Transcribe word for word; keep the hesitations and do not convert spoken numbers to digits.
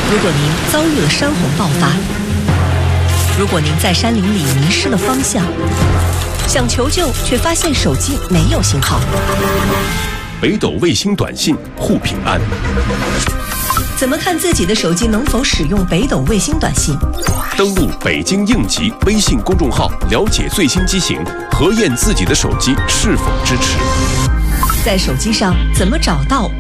如果您遭遇了山洪爆发，如果您在山林里迷失了方向，想求救却发现手机没有信号， 北斗卫星短信护平安。 怎么看自己的手机能否使用北斗卫星短信？ 登录北京应急微信公众号，了解最新机型，核验自己的手机是否支持。 在手机上怎么找到